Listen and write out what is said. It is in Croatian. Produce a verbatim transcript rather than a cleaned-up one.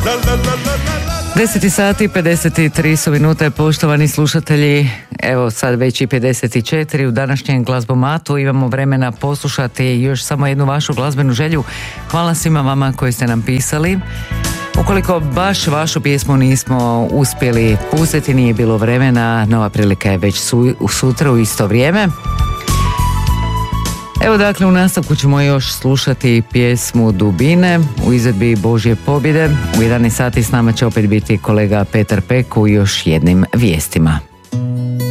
deset sati pedeset tri su minute, poštovani slušatelji. Evo sad već i pedeset četiri u današnjem glazbomatu. Imamo vremena poslušati još samo jednu vašu glazbenu želju. Hvala svima vama koji ste nam pisali. Ukoliko baš vašu pjesmu nismo uspjeli pustiti, nije bilo vremena, nova prilika je već su, sutra u isto vrijeme. Evo dakle, u nastavku ćemo još slušati pjesmu Dubine u izvedbi Božje pobjede. U jedanaest sati s nama će opet biti kolega Petar Pek u još jednim vijestima.